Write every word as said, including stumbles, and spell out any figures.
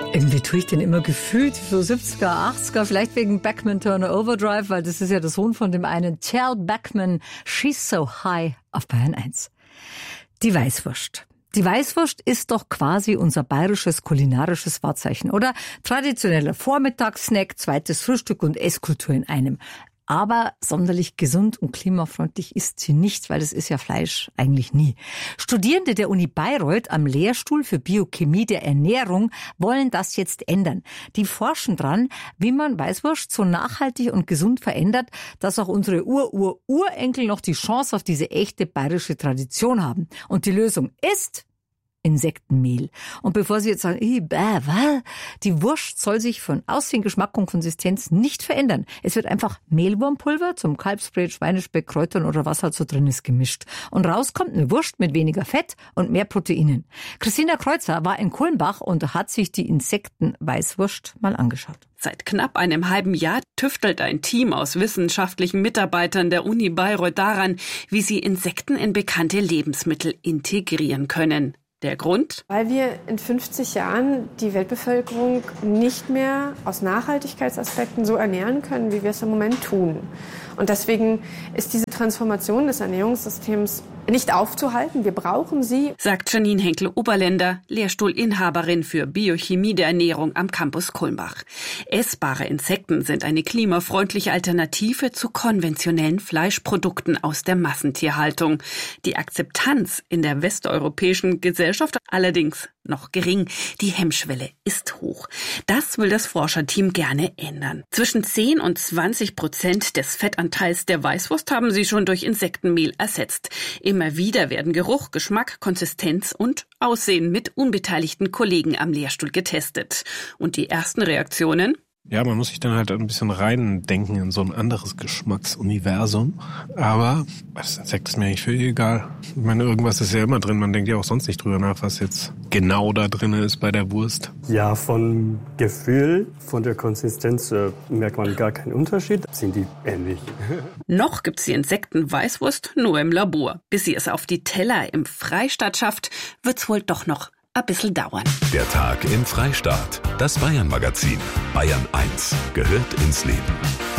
Irgendwie tue ich den immer gefühlt, so siebziger, achtziger, vielleicht wegen Bachman Turner Overdrive, weil das ist ja der Sohn von dem einen Charles Bachman, She's So High auf Bayern eins. Die Weißwurst. Die Weißwurst ist doch quasi unser bayerisches kulinarisches Wahrzeichen, oder? Traditioneller Vormittagssnack, zweites Frühstück und Esskultur in einem. Aber sonderlich gesund und klimafreundlich ist sie nicht, weil es ist ja Fleisch eigentlich nie. Studierende der Uni Bayreuth am Lehrstuhl für Biochemie der Ernährung wollen das jetzt ändern. Die forschen dran, wie man Weißwurst so nachhaltig und gesund verändert, dass auch unsere Ur-Ur-Urenkel noch die Chance auf diese echte bayerische Tradition haben. Und die Lösung ist Insektenmehl. Und bevor Sie jetzt sagen, bäh, was? Die Wurst soll sich von Aussehen, Geschmack und Konsistenz nicht verändern. Es wird einfach Mehlwurmpulver zum Kalbsbrät, Schweinespeck, Kräutern oder was halt so drin ist gemischt. Und rauskommt eine Wurst mit weniger Fett und mehr Proteinen. Christina Kreuzer war in Kulmbach und hat sich die Insektenweißwurst mal angeschaut. Seit knapp einem halben Jahr tüftelt ein Team aus wissenschaftlichen Mitarbeitern der Uni Bayreuth daran, wie sie Insekten in bekannte Lebensmittel integrieren können. Der Grund? Weil wir in fünfzig Jahren die Weltbevölkerung nicht mehr aus Nachhaltigkeitsaspekten so ernähren können, wie wir es im Moment tun. Und deswegen ist diese Transformation des Ernährungssystems nicht aufzuhalten. Wir brauchen sie, sagt Janine Henkel-Oberländer, Lehrstuhlinhaberin für Biochemie der Ernährung am Campus Kulmbach. Essbare Insekten sind eine klimafreundliche Alternative zu konventionellen Fleischprodukten aus der Massentierhaltung. Die Akzeptanz in der westeuropäischen Gesellschaft allerdings noch gering. Die Hemmschwelle ist hoch. Das will das Forscherteam gerne ändern. Zwischen zehn und zwanzig Prozent des Fettanteils der Weißwurst haben sie schon durch Insektenmehl ersetzt. Immer wieder werden Geruch, Geschmack, Konsistenz und Aussehen mit unbeteiligten Kollegen am Lehrstuhl getestet. Und die ersten Reaktionen? Ja, man muss sich dann halt ein bisschen reindenken in so ein anderes Geschmacksuniversum. Aber das Insekt ist mir eigentlich völlig egal. Ich meine, irgendwas ist ja immer drin. Man denkt ja auch sonst nicht drüber nach, was jetzt genau da drin ist bei der Wurst. Ja, vom Gefühl, von der Konsistenz äh, merkt man gar keinen Unterschied. Sind die ähnlich. Noch gibt's die Insektenweißwurst nur im Labor. Bis sie es auf die Teller im Freistaat schafft, wird's wohl doch noch ein bisschen dauern. Der Tag im Freistaat. Das Bayern-Magazin. Bayern eins gehört ins Leben.